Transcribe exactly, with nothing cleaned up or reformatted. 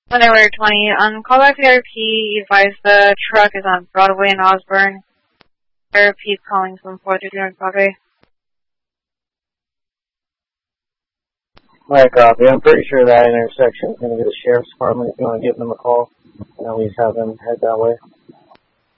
Underwear twenty. On callback V R P, advise the truck is on Broadway and Osborne. V R P is calling from four thirty North Broadway. Alright, copy. I'm pretty sure that intersection is going to be the sheriff's department. If you want to give them a call, and at least have them head that way.